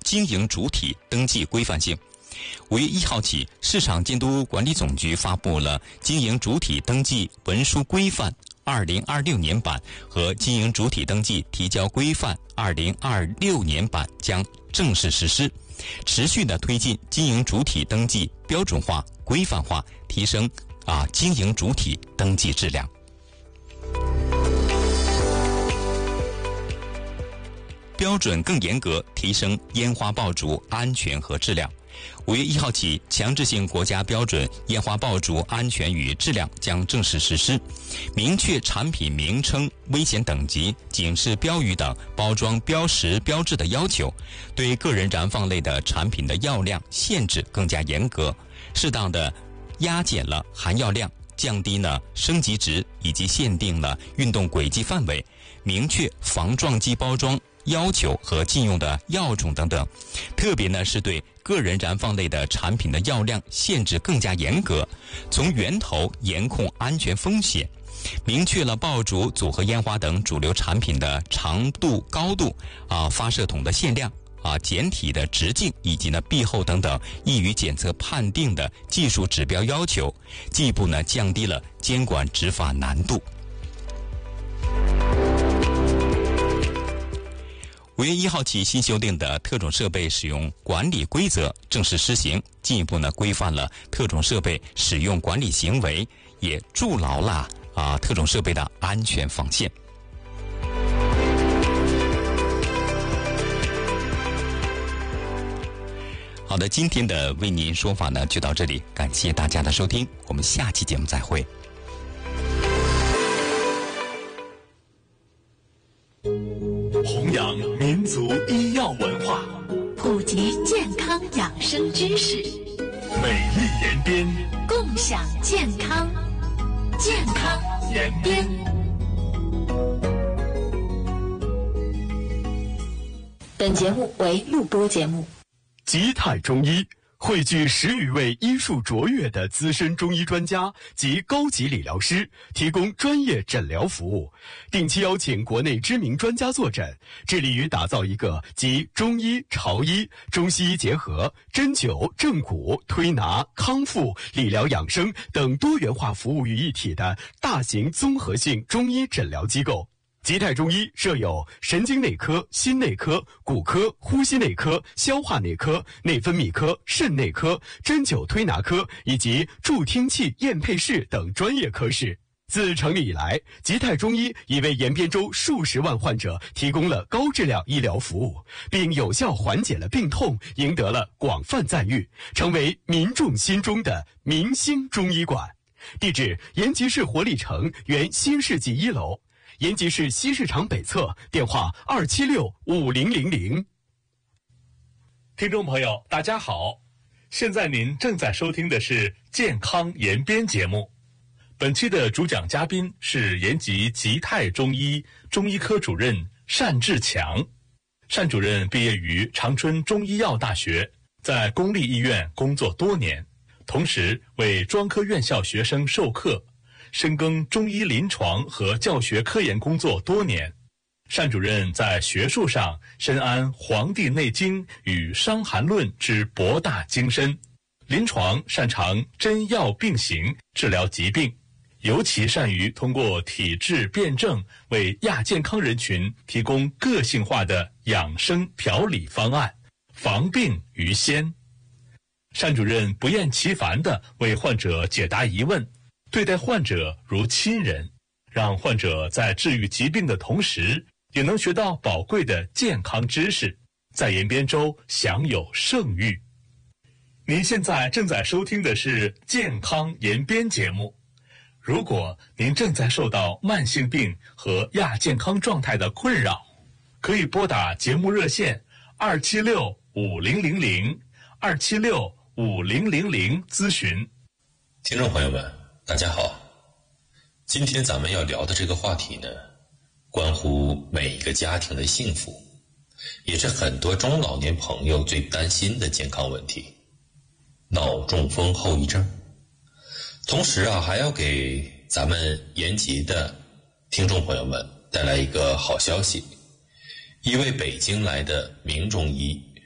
经营主体登记规范性。5月1号起，市场监督管理总局发布了《经营主体登记文书规范2026年版》和《经营主体登记提交规范2026年版》将正式实施，持续的推进经营主体登记标准化、规范化，提升经营主体登记质量。标准更严格，提升烟花爆竹安全和质量。5月1号起，强制性国家标准烟花爆竹安全与质量将正式实施，明确产品名称、危险等级、警示标语等包装标识标志的要求，对个人燃放类的产品的药量限制更加严格，适当的压减了含药量，降低了升级值，以及限定了运动轨迹范围，明确防撞击包装要求和禁用的药种等等。特别呢是对个人燃放类的产品的药量限制更加严格，从源头严控安全风险，明确了爆竹、组合烟花等主流产品的长度、高度、发射筒的限量、简体的直径以及呢闭后等等易于检测判定的技术指标要求，进一步呢降低了监管执法难度。5月1号起，新修订的特种设备使用管理规则正式施行，进一步呢规范了特种设备使用管理行为，也筑牢了特种设备的安全防线。好的，今天的为您说法呢就到这里，感谢大家的收听，我们下期节目再会。 弘扬民族医药文化， 普及健康养生知识， 美丽延边， 共享健康，健康延边。本节目为录播节目。 吉泰中医汇聚10余位医术卓越的资深中医专家及高级理疗师，提供专业诊疗服务，定期邀请国内知名专家坐诊，致力于打造一个集中医、潮医、中西医结合、针灸、正骨、推拿、康复、理疗养生等多元化服务于一体的大型综合性中医诊疗机构。吉泰中医设有神经内科、心内科、骨科、呼吸内科、消化内科、内分泌科、肾内科、针灸推拿科以及助听器验配室等专业科室。自成立以来，吉泰中医已为延边州数十万患者提供了高质量医疗服务，并有效缓解了病痛，赢得了广泛赞誉，成为民众心中的明星中医馆。地址：延吉市活力城原新世纪1楼。延吉市西市场北侧，电话276-5000。听众朋友，大家好，现在您正在收听的是健康延边节目。本期的主讲嘉宾是延吉吉泰中医中医科主任单志强。单主任毕业于长春中医药大学，在公立医院工作多年，同时为专科院校学生授课，深耕中医临床和教学科研工作多年。单主任在学术上深谙《黄帝内经》与《伤寒论》之博大精深，临床擅长针药并行治疗疾病，尤其善于通过体质辩证为亚健康人群提供个性化的养生调理方案，防病于先。单主任不厌其烦地为患者解答疑问，对待患者如亲人，让患者在治愈疾病的同时，也能学到宝贵的健康知识，在延边州享有盛誉。您现在正在收听的是健康延边节目。如果您正在受到慢性病和亚健康状态的困扰，可以拨打节目热线276-5000，276-5000咨询。 听众朋友们，大家好，今天咱们要聊的这个话题呢，关乎每一个家庭的幸福，也是很多中老年朋友最担心的健康问题——脑中风后遗症。同时还要给咱们延吉的听众朋友们带来一个好消息，一位北京来的名中医